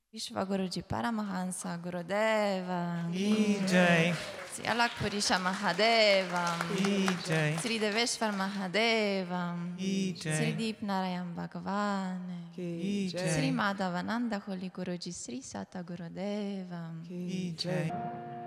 Vishwaguruji Paramahansa Gurudeva Ki Jai. Sri Alakpurisha Mahadeva Ki Jai. Sri Deveshwar Mahadeva Ki Jai. Sri Deep Narayan Bhagavan Ki Jai. Sri Madhavananda Holy Guruji Sri Sata Gurudeva Ki Jai.